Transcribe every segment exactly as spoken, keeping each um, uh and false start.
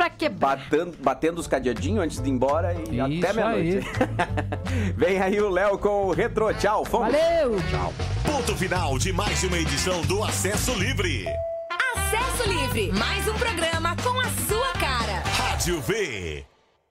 pra quebrar. Batendo, batendo os cadeadinhos antes de ir embora e Isso até meia-noite. Vem aí o Léo com o Retrô. Tchau, fomos. Valeu! Tchau. Ponto final de mais uma edição do Acesso Livre. Acesso Livre, mais um programa com a sua cara. Rádio V.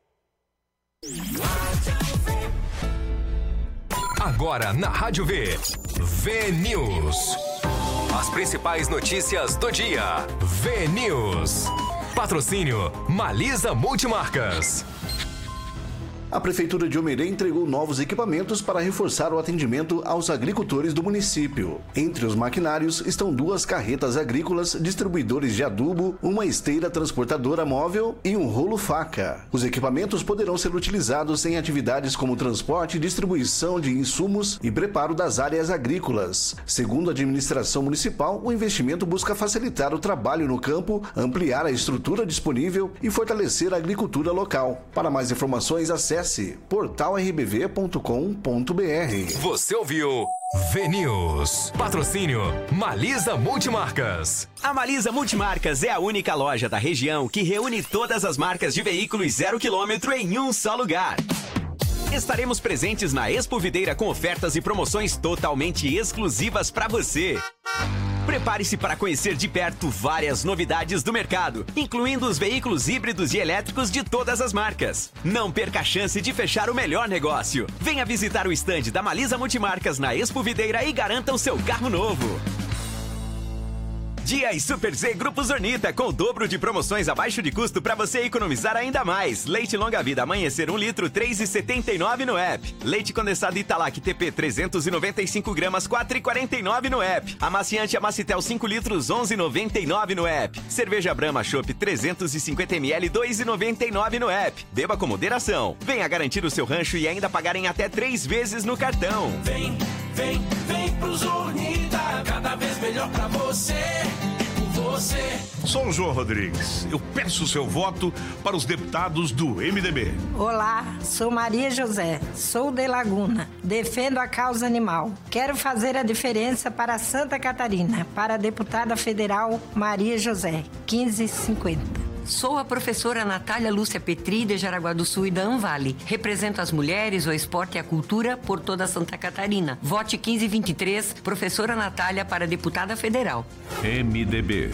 Agora na Rádio V. V News. As principais notícias do dia. V News. Patrocínio Malisa Multimarcas. A Prefeitura de Omerê entregou novos equipamentos para reforçar o atendimento aos agricultores do município. Entre os maquinários estão duas carretas agrícolas, distribuidores de adubo, uma esteira transportadora móvel e um rolo-faca. Os equipamentos poderão ser utilizados em atividades como transporte, distribuição de insumos e preparo das áreas agrícolas. Segundo a administração municipal, o investimento busca facilitar o trabalho no campo, ampliar a estrutura disponível e fortalecer a agricultura local. Para mais informações, acesse Acesse portal r b v ponto com ponto b r. Você ouviu V News. Patrocínio Malisa Multimarcas. A Malisa Multimarcas é a única loja da região que reúne todas as marcas de veículos zero quilômetro em um só lugar. Estaremos presentes na Expo Videira com ofertas e promoções totalmente exclusivas para você. Prepare-se para conhecer de perto várias novidades do mercado, incluindo os veículos híbridos e elétricos de todas as marcas. Não perca a chance de fechar o melhor negócio. Venha visitar o estande da Malisa Multimarcas na Expo Videira e garanta o seu carro novo. Dias Super Z Grupo Zornita, com o dobro de promoções abaixo de custo para você economizar ainda mais. Leite longa vida Amanhecer um litro, três reais e setenta e nove centavos no app. Leite condensado Italac T P trezentos e noventa e cinco gramas, quatro reais e quarenta e nove centavos no app. Amaciante Amacitel cinco litros, onze reais e noventa e nove centavos no app. Cerveja Brahma Chopp trezentos e cinquenta mililitros, dois reais e noventa e nove centavos no app. Beba com moderação. Venha garantir o seu rancho e ainda pagar em até três vezes no cartão. Vem, vem, vem pro Zornita, cada vez melhor pra você. Você. Sou o João Rodrigues. Eu peço o seu voto para os deputados do M D B. Olá, sou Maria José, sou de Laguna, defendo a causa animal. Quero fazer a diferença para Santa Catarina, para a deputada federal Maria José, quinze cinquenta. Sou a professora Natália Lúcia Petri, de Jaraguá do Sul e da Anvale. Represento as mulheres, o esporte e a cultura por toda Santa Catarina. Vote quinze vinte e três, professora Natália para deputada federal. M D B.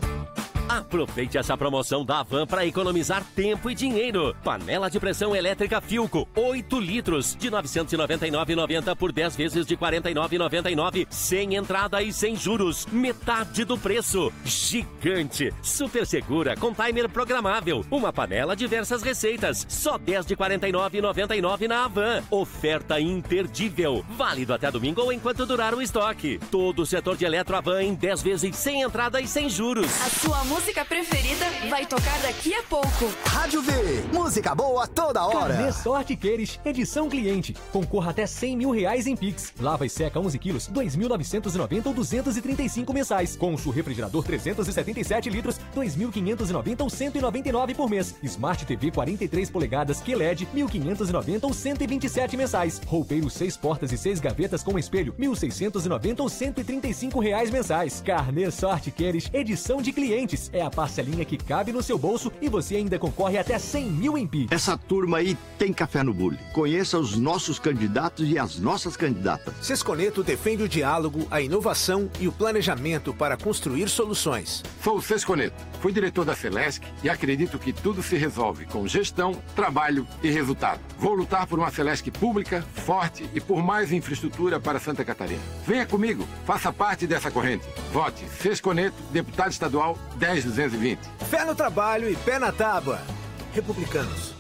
Aproveite essa promoção da Havan para economizar tempo e dinheiro. Panela de pressão elétrica Philco, oito litros, de novecentos e noventa e nove reais e noventa centavos por dez vezes de quarenta e nove reais e noventa e nove centavos, sem entrada e sem juros. Metade do preço. Gigante, super segura, com timer programável. Uma panela, diversas receitas. Só dez de quarenta e nove reais e noventa e nove centavos na Havan. Oferta imperdível. Válido até domingo ou enquanto durar o estoque. Todo o setor de eletro Havan em dez vezes sem entrada e sem juros. A sua música preferida vai tocar daqui a pouco. Rádio V, música boa toda hora. Carnê Sorte Queires, edição cliente. Concorra até cem mil reais em Pix. Lava e seca onze quilos, dois mil novecentos e noventa ou duzentos e trinta e cinco mensais. Consul refrigerador trezentos e setenta e sete litros, dois mil quinhentos e noventa ou cento e noventa e nove por mês. Smart T V quarenta e três polegadas Q L E D, mil quinhentos e noventa ou cento e vinte e sete mensais. Roupeiro seis portas e seis gavetas com espelho, mil seiscentos e noventa ou cento e trinta e cinco reais mensais. Carnê Sorte Queires, edição de clientes. É a parcelinha que cabe no seu bolso e você ainda concorre até cem mil em Pix. Essa turma aí tem café no bule. Conheça os nossos candidatos e as nossas candidatas. Sesconeto defende o diálogo, a inovação e o planejamento para construir soluções. Sou o Sesconeto, fui diretor da Celesc e acredito que tudo se resolve com gestão, trabalho e resultado. Vou lutar por uma Celesc pública, forte e por mais infraestrutura para Santa Catarina. Venha comigo, faça parte dessa corrente. Vote Sesconeto, deputado estadual dez duzentos e vinte. Fé no trabalho e pé na tábua. Republicanos.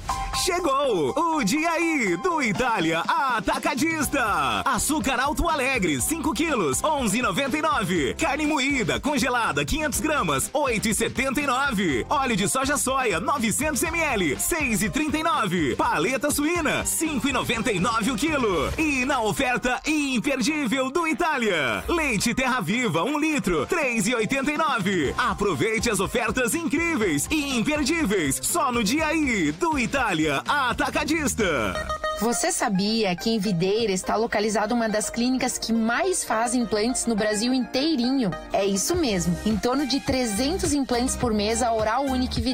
Chegou o dia aí do Itália Atacadista. Açúcar Alto Alegre, cinco quilos, onze reais e noventa e nove centavos. Carne moída, congelada, quinhentas gramas, oito reais e setenta e nove centavos. Óleo de soja soia, novecentos mililitros, seis reais e trinta e nove centavos. Paleta suína, cinco reais e noventa e nove centavos o quilo. E na oferta imperdível do Itália, leite Terra Viva, um litro, três reais e oitenta e nove centavos. Aproveite as ofertas incríveis e imperdíveis só no dia aí do Itália Atacadista. Você sabia que em Videira está localizada uma das clínicas que mais fazem implantes no Brasil inteirinho? É isso mesmo, em torno de trezentos implantes por mês a Oral Unique Videira